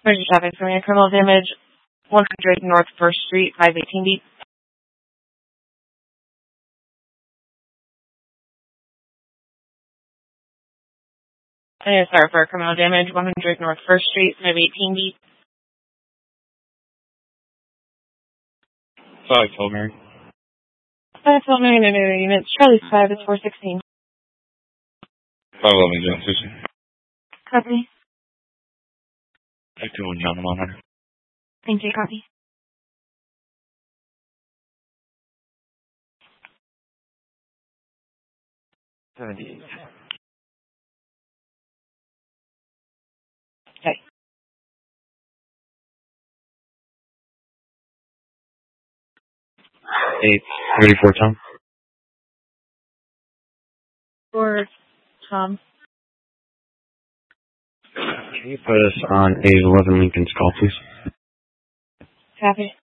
Emergency traffic, so criminal damage, 100 North 1st Street, 518 deep. Sorry for criminal damage, 100 North 1st Street, 518 deep. 5, Hail Mary. 5, Hail Mary, no units. Charlie 5 is 416. 511, John Susan. Copy. 521, John 100. Thank you, copy. $78. Okay. 834, Tom. For Tom. Can you put us on A11 Lincoln's call, please? Copy.